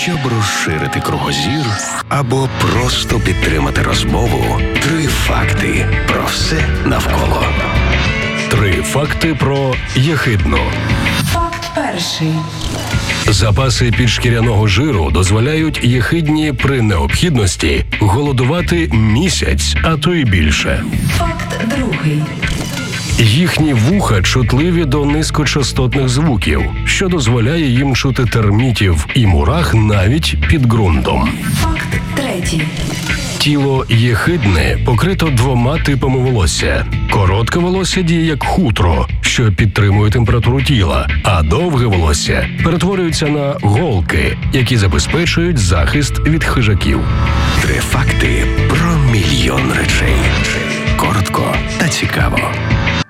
Щоб розширити кругозір або просто підтримати розмову, 3 факти про все навколо. 3 факти про єхидну. Факт перший. Запаси підшкіряного жиру дозволяють єхидні при необхідності голодувати місяць, а то й більше. Факт другий. Їхні вуха чутливі до низькочастотних звуків, що дозволяє їм чути термітів і мурах навіть під ґрунтом. Факт третій. Тіло єхидне покрито 2 типами волосся. Коротке волосся діє як хутро, що підтримує температуру тіла, а довге волосся перетворюється на голки, які забезпечують захист від хижаків. 3 факти про мільйон речей. Коротко та цікаво.